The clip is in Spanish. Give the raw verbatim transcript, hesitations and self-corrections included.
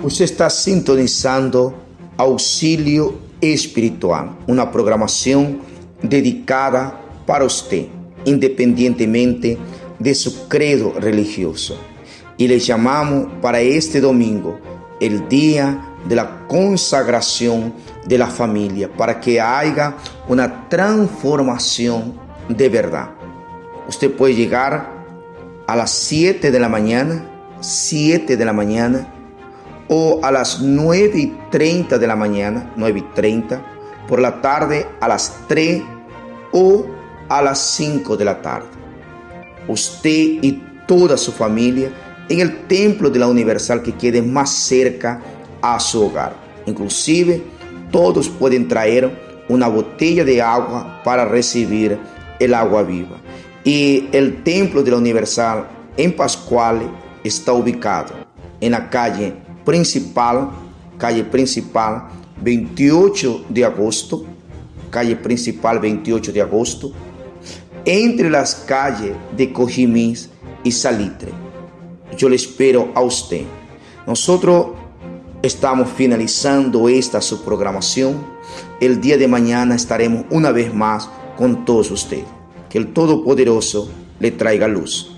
Usted está sintonizando Auxilio Espiritual, una programación dedicada para usted, independientemente de su credo religioso. Y le llamamos para este domingo, el día de la consagración de la familia, para que haya una transformación de verdad. Usted puede llegar a las siete de la mañana, siete de la mañana, o a las nueve y treinta de la mañana, nueve y treinta, por la tarde a las tres o a las cinco de la tarde. Usted y toda su familia en el templo de la Universal que quede más cerca a su hogar. Inclusive, todos pueden traer una botella de agua para recibir el agua viva. Y el templo de la Universal en Pascual está ubicado en la calle principal, calle principal veintiocho de agosto, calle principal veintiocho de agosto, entre las calles de Cojimís y Salitre. Yo le espero a usted. Nosotros estamos finalizando esta su programación. El día de mañana estaremos una vez más con todos ustedes. Que el Todopoderoso le traiga luz.